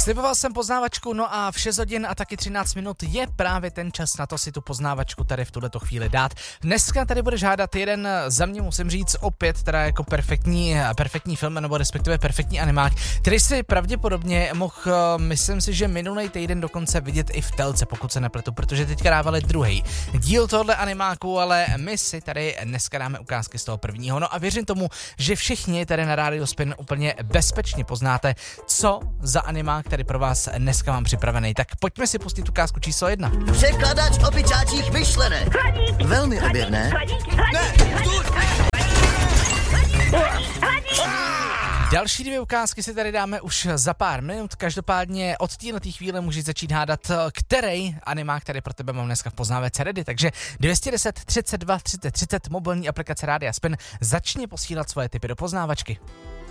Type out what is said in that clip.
Sliboval jsem poznávačku, no a v 6 hodin a taky 13 minut je právě ten čas na to si tu poznávačku tady v tuhleto chvíli dát. Dneska tady bude žádat jeden, za mě musím říct, opět teda jako perfektní film, nebo respektive perfektní animák, který si pravděpodobně mohl, myslím si, že minulý týden dokonce vidět i v telce, pokud se nepletu, protože teďka dávali druhý díl tohle animáku, ale my si tady dneska dáme ukázky z toho prvního. No a věřím tomu, že všichni tady na Radio Spin úplně bezpečně poznáte, co za animák tady pro vás dneska mám připravený. Tak pojďme si pustit ukázku číslo 1. Překladač opičáčích myšlenek. Velmi objevné. Další dvě ukázky si tady dáme už za pár minut. Každopádně od této chvíle můžeš začít hádat, který animák tady pro tebe mám dneska v poznávce ready. Takže 210 32 30 30 mobilní aplikace Rádia Spin, začni posílat svoje tipy do poznávačky.